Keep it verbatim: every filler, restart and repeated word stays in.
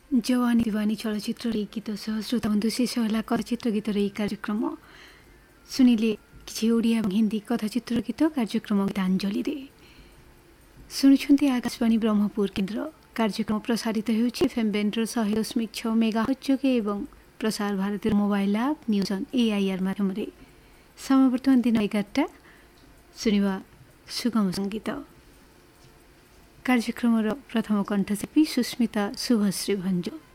जवानी दिवानी चलचित्र गीत सह श्रोता बन्धु शेष होला कथाचित्र गीत रही कार्यक्रम सुनिले किछि ओडिया हिंदी कथाचित्र गीत कार्यक्रम गीतांजलि रे सुनिछन्ति आकाशवाणी ब्रह्मपुर केन्द्र कार्यक्रम प्रसारित हेउछि एफएम बेंडर सय दशमिक छ मेगाहर्ट्ज जोगे एवं Prasar Bharati mobile app news on AIR माध्यमरे समय वर्तमान दिन एगारटा सुनिवा सुगम संगीत कार्यक्रम प्रथम कण्ठशिल्पी सुस्मिता शुभश्री भंजो।